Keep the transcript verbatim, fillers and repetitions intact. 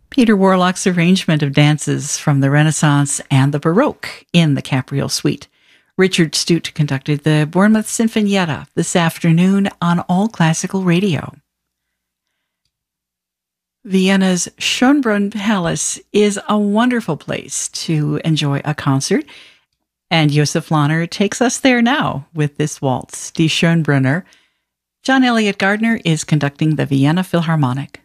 Peter Warlock's arrangement of dances from the Renaissance and the Baroque in the Capriol Suite. Richard Stute conducted the Bournemouth Sinfonietta this afternoon on All Classical Radio. Vienna's Schönbrunn Palace is a wonderful place to enjoy a concert, and Josef Lahner takes us there now with this waltz, Die Schönbrunner. John Elliott Gardner is conducting the Vienna Philharmonic.